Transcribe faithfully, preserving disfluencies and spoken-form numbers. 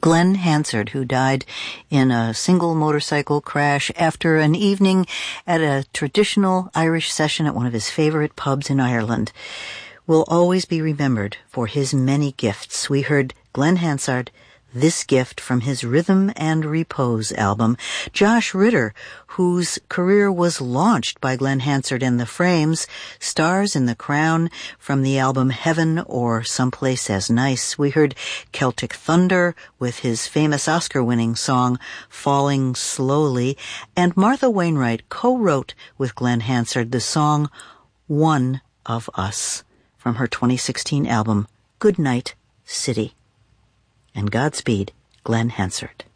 Glen Hansard, who died in a single motorcycle crash after an evening at a traditional Irish session at one of his favorite pubs in Ireland, will always be remembered for his many gifts. We heard Glen Hansard, This Gift, from his Rhythm and Repose album. Josh Ritter, whose career was launched by Glen Hansard and the Frames, Stars in the Crown, from the album Heaven or Someplace as Nice. We heard Celtic Thunder with his famous Oscar-winning song Falling Slowly, and Martha Wainwright co-wrote with Glen Hansard the song One of Us from her twenty sixteen album Goodnight City. And Godspeed, Glen Hansard.